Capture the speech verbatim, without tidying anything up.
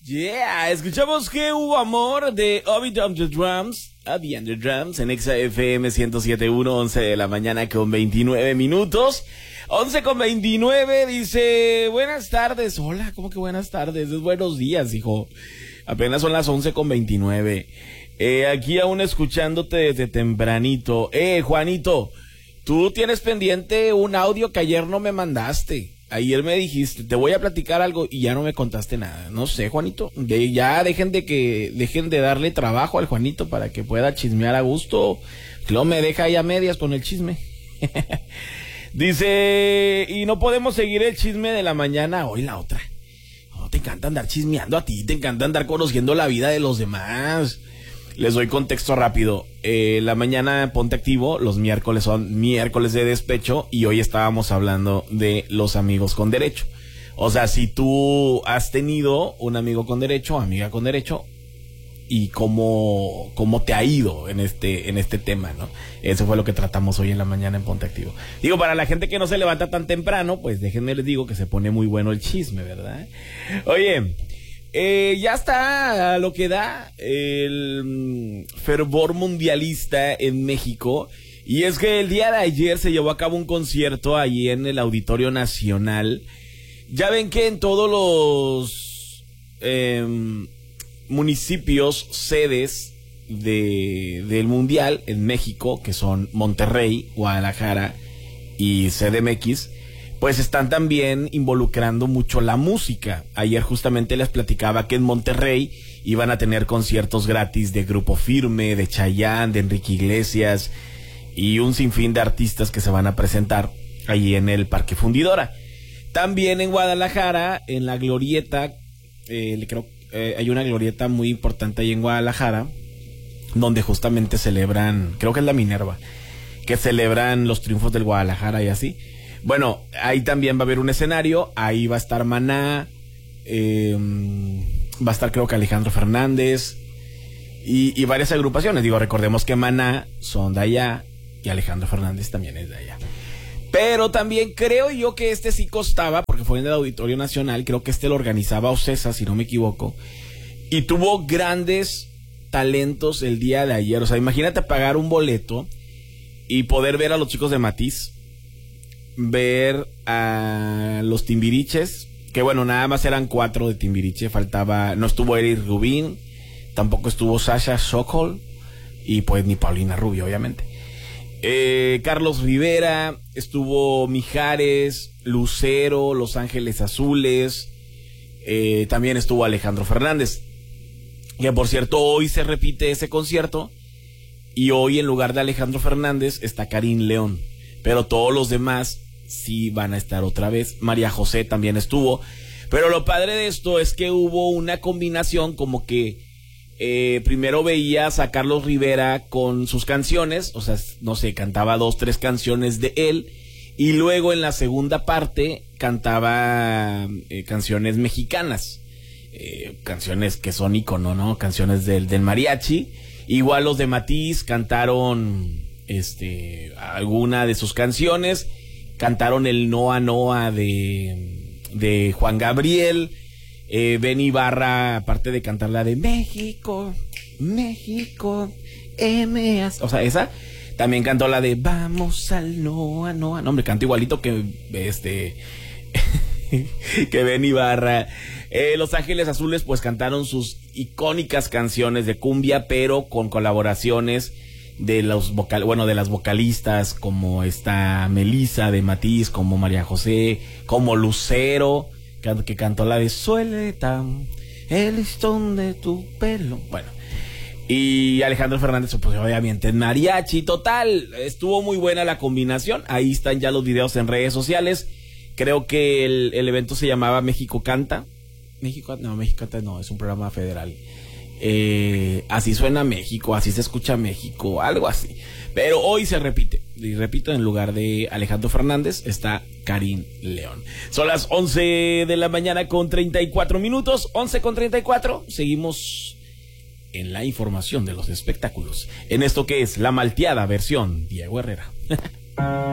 Yeah, escuchamos que hubo amor de Obi on the Drums, Obi on the Drums, en Exa F M ciento siete punto uno, once de la mañana con veintinueve minutos. once con veintinueve, dice, buenas tardes. Hola, ¿cómo que buenas tardes? Es buenos días, hijo. Apenas son las once con veintinueve. Eh, aquí aún escuchándote desde tempranito. Eh, Juanito, tú tienes pendiente un audio que ayer no me mandaste. Ayer me dijiste, te voy a platicar algo y ya no me contaste nada. No sé, Juanito, de, ya dejen de que dejen de darle trabajo al Juanito para que pueda chismear a gusto. Luego me deja ahí a medias con el chisme. Dice, y no podemos seguir el chisme de la mañana hoy la otra. No, te encanta andar chismeando a ti, te encanta andar conociendo la vida de los demás. Les doy contexto rápido. Eh, la mañana Ponte Activo, los miércoles son miércoles de despecho y hoy estábamos hablando de los amigos con derecho. O sea, si tú has tenido un amigo con derecho, amiga con derecho, y cómo, cómo te ha ido en este, en este tema, ¿no? Eso fue lo que tratamos hoy en la mañana en Ponte Activo. Digo, para la gente que no se levanta tan temprano, pues déjenme les digo que se pone muy bueno el chisme, ¿verdad? Oye, Eh, ya está lo que da el mm, fervor mundialista en México. Y es que el día de ayer se llevó a cabo un concierto allí en el Auditorio Nacional. Ya ven que en todos los eh, municipios, sedes de, del Mundial en México, que son Monterrey, Guadalajara y C D M X, pues están también involucrando mucho la música. Ayer justamente les platicaba que en Monterrey iban a tener conciertos gratis de Grupo Firme, de Chayanne, de Enrique Iglesias y un sinfín de artistas que se van a presentar allí en el Parque Fundidora. También en Guadalajara, en la Glorieta, eh, creo eh, hay una glorieta muy importante ahí en Guadalajara, donde justamente celebran, creo que es la Minerva, que celebran los triunfos del Guadalajara y así. Bueno, ahí también va a haber un escenario, ahí va a estar Maná, eh, va a estar creo que Alejandro Fernández y, y varias agrupaciones. Digo, recordemos que Maná son de allá y Alejandro Fernández también es de allá. Pero también creo yo que este sí costaba, porque fue en el Auditorio Nacional, creo que este lo organizaba Ocesa, si no me equivoco, y tuvo grandes talentos el día de ayer. O sea, imagínate pagar un boleto y poder ver a los chicos de Matiz, ver a los Timbiriches, que bueno, nada más eran cuatro de Timbiriche, faltaba, no estuvo Eric Rubin, tampoco estuvo Sasha Sokol y pues ni Paulina Rubio, obviamente. Eh, Carlos Rivera, estuvo Mijares, Lucero, Los Ángeles Azules, eh, también estuvo Alejandro Fernández, que por cierto hoy se repite ese concierto y hoy en lugar de Alejandro Fernández está Karim León, pero todos los demás sí van a estar otra vez. María José también estuvo. Pero lo padre de esto es que hubo una combinación como que eh, primero veías a Carlos Rivera con sus canciones, o sea, no sé, cantaba dos, tres canciones de él, y luego en la segunda parte cantaba eh, canciones mexicanas, eh, canciones que son ícono, ¿no? Canciones del, del mariachi. Igual los de Matiz cantaron este alguna de sus canciones, cantaron el Noa Noa de, de Juan Gabriel, eh, Ben Ibarra, aparte de cantar la de México, México, M A, o sea, esa, también cantó la de Vamos al Noa Noa, no, hombre, canto igualito que este, que Ben Ibarra. Eh, Los Ángeles Azules pues cantaron sus icónicas canciones de cumbia, pero con colaboraciones de los vocal, bueno, de las vocalistas como esta Melissa de Matiz, como María José, como Lucero, que, que cantó la de Suelta el listón de tu pelo. Bueno, y Alejandro Fernández, pues obviamente en mariachi. Total, estuvo muy buena la combinación. Ahí están ya los videos en redes sociales. Creo que el, el evento se llamaba México Canta. México, no, México Canta no, es un programa federal. Eh, así suena México, así se escucha México, algo así. Pero hoy se repite, y repito, en lugar de Alejandro Fernández está Karim León. Son las once de la mañana con treinta y cuatro minutos, once con treinta y cuatro. Seguimos en la información de los espectáculos, en esto que es La Malteada versión Diego Herrera.